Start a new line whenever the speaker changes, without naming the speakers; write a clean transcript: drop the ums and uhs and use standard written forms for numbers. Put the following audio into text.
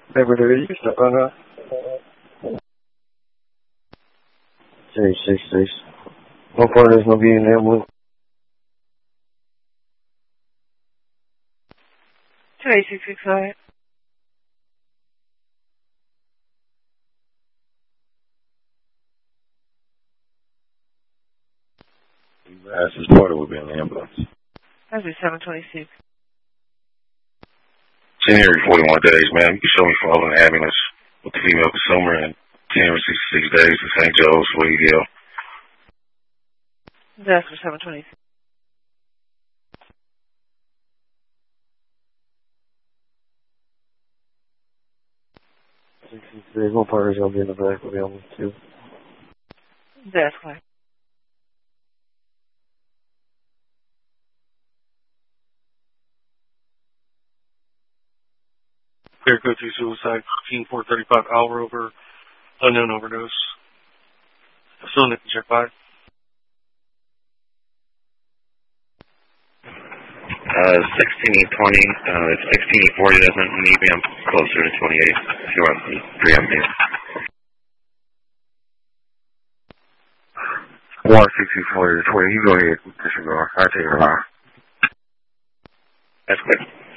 Paper to you step on that. J66. What part is going to be in that one?
2866, go ahead.
That's his daughter would be in the ambulance.
That's a 726.
It's in here 41 days, man. You can show me following the ambulance with the female consumer in 10 or 66 days to St. Joe's for EDL.
That's for 726.
What part is going to be in the back of the ambulance, too?
That's correct.
Clear code 2 suicide, 14435 Al Rover, unknown overdose. Still need to check 5.
1620, if 1640 doesn't need me, I'm closer to 28 if you want to preempt me.
16240 to 20, you go ahead, disregard. I'll take your line.
That's good.